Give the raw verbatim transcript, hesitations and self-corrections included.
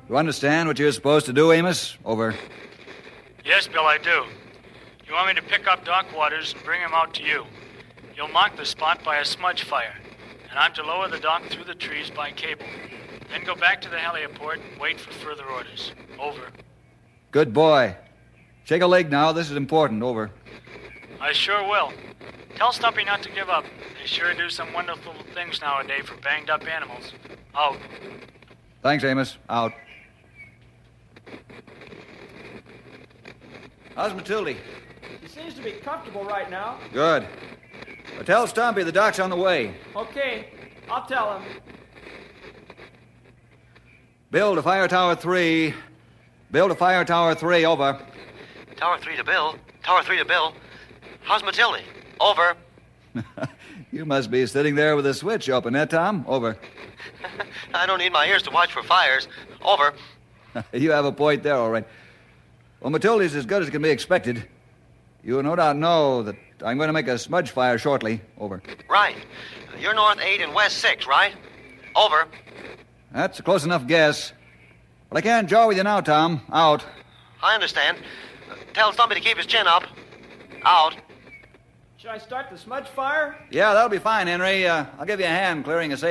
You understand what you're supposed to do, Amos? Over. Yes, Bill, I do. You want me to pick up Doc Waters and bring him out to you. You'll mark the spot by a smudge fire, and I'm to lower the doc through the trees by cable. Then go back to the heliport and wait for further orders. Over. Good boy. Shake a leg now. This is important. Over. I sure will. Tell Stumpy not to give up. They sure do some wonderful things nowadays for banged-up animals. Out. Thanks, Amos. Out. How's Matilda? He seems to be comfortable right now. Good. Well, tell Stumpy the doc's on the way. Okay, I'll tell him. Bill to Fire Tower three. Bill to Fire Tower three. Over. Tower three to Bill. Tower three to Bill. How's Matilda? Over. You must be sitting there with a switch open, eh, Tom? Over. I don't need my ears to watch for fires. Over. You have a point there, all right. Well, Matilda's as good as can be expected. You no doubt know that I'm going to make a smudge fire shortly. Over. Right. You're north eight and west six, right? Over. That's a close enough guess. But I can't jaw with you now, Tom. Out. I understand. Tell Stumpy to keep his chin up. Out. Should I start the smudge fire? Yeah, that'll be fine, Henry. Uh, I'll give you a hand clearing a safe.